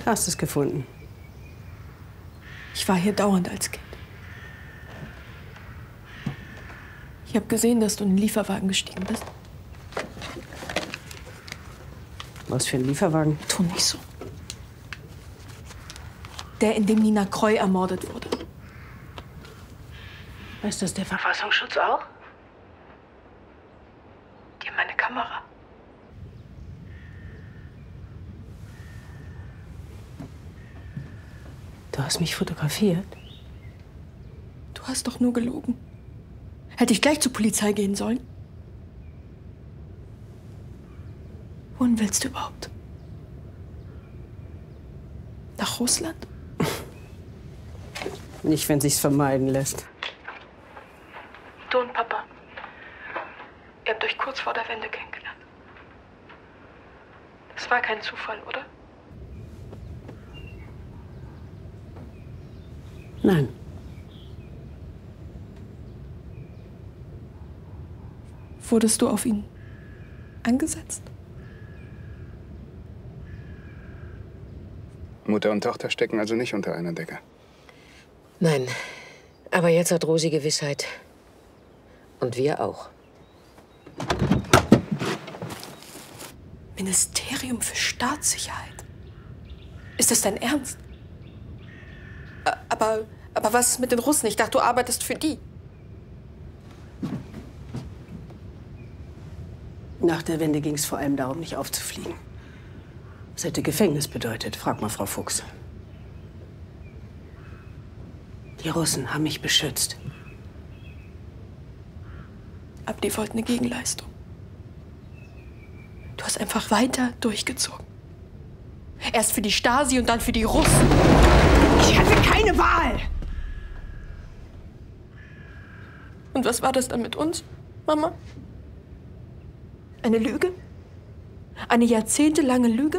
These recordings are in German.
Hast es gefunden? Ich war hier dauernd als Kind. Ich habe gesehen, dass du in den Lieferwagen gestiegen bist. Was für ein Lieferwagen? Tu nicht so. Der, in dem Nina Kreu ermordet wurde. Weiß das der Verfassungsschutz auch? Die haben meine Kamera. Du hast mich fotografiert? Du hast doch nur gelogen. Hätte ich gleich zur Polizei gehen sollen? Wohin willst du überhaupt? Nach Russland? Nicht, wenn sich's vermeiden lässt. Du und Papa. Ihr habt euch kurz vor der Wende kennengelernt. Das war kein Zufall, oder? Nein. Wurdest du auf ihn angesetzt? Mutter und Tochter stecken also nicht unter einer Decke. Nein, aber jetzt hat Rosi Gewissheit. Und wir auch. Ministerium für Staatssicherheit. Ist das dein Ernst? Aber was ist mit den Russen? Ich dachte, du arbeitest für die. Nach der Wende ging es vor allem darum, nicht aufzufliegen. Das hätte Gefängnis bedeutet, frag mal Frau Fuchs. Die Russen haben mich beschützt. Aber die wollten eine Gegenleistung. Du hast einfach weiter durchgezogen. Erst für die Stasi und dann für die Russen. Ich hatte keine Wahl! Und was war das dann mit uns, Mama? Eine Lüge? Eine jahrzehntelange Lüge?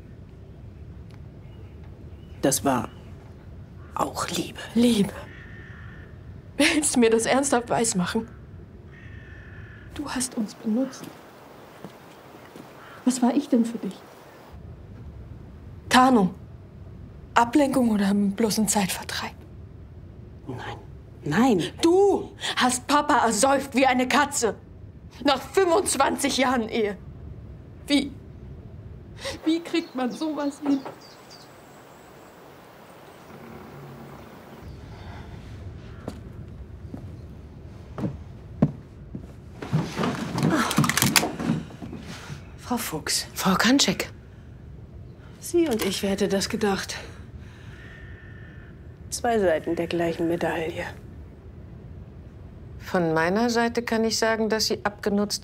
Das war auch Liebe. Liebe. Willst du mir das ernsthaft weismachen? Du hast uns benutzt. Was war ich denn für dich? Tarnung? Ablenkung oder bloß ein Zeitvertreib? Nein. Nein. Du hast Papa ersäuft wie eine Katze. Nach 25 Jahren Ehe. Wie? Wie kriegt man sowas hin? Frau Fuchs. Frau Kantschek. Sie und ich, wer hätte das gedacht? Zwei Seiten der gleichen Medaille. Von meiner Seite kann ich sagen, dass Sie abgenutzt